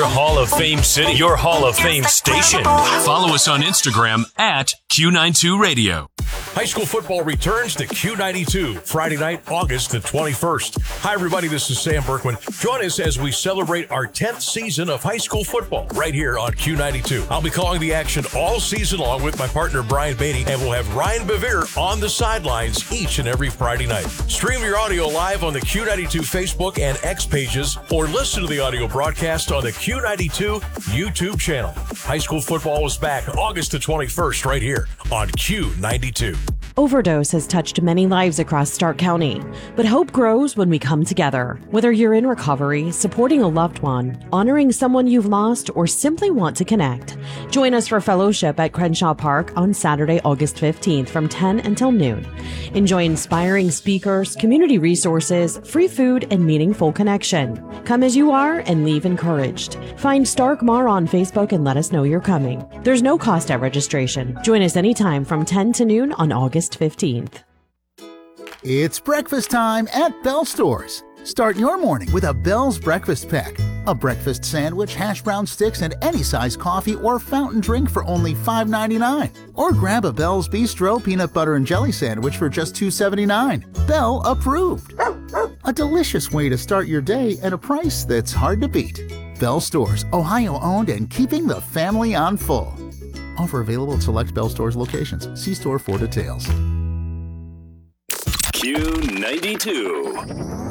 Your Hall of Fame city, your Hall of Fame station. Follow us on Instagram at Q92 Radio. High school football returns to Q92, Friday night, August the 21st. Hi, everybody. This is Sam Berkman. Join us as we celebrate our 10th season of high school football right here on Q92. I'll be calling the action all season long with my partner, Brian Beatty, and we'll have Ryan Bevere on the sidelines each and every Friday night. Stream your audio live on the Q92 Facebook and X pages, or listen to the audio broadcast on the Q92 YouTube channel. High school football is back August the 21st right here on Q92. Overdose has touched many lives across Stark County, but hope grows when we come together. Whether you're in recovery, supporting a loved one, honoring someone you've lost, or simply want to connect, join us for fellowship at Crenshaw Park on Saturday, August 15th from 10 until noon. Enjoy inspiring speakers, community resources, free food, and meaningful connection. Come as you are and leave encouraged. Find Stark Mar on Facebook and let us know you're coming. There's no cost at registration. Join us anytime from 10 to noon on August 15th. It's breakfast time at Bell Stores. Start your morning with a Bell's Breakfast Pack. A breakfast sandwich, hash brown sticks, and any size coffee or fountain drink for only $5.99. Or grab a Bell's Bistro peanut butter and jelly sandwich for just $2.79. Bell approved. A delicious way to start your day at a price that's hard to beat. Bell Stores, Ohio owned and keeping the family on full. Offer available at select Bell Stores locations. See store for details. Q92.